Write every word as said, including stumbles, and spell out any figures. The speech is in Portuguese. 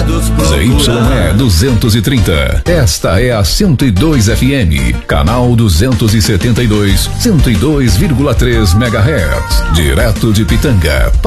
Calçados Z Y E duzentos e trinta. Esta é a cento e dois F M, canal duzentos e setenta e dois, cento e dois vírgula três megahertz, direto de Pitanga.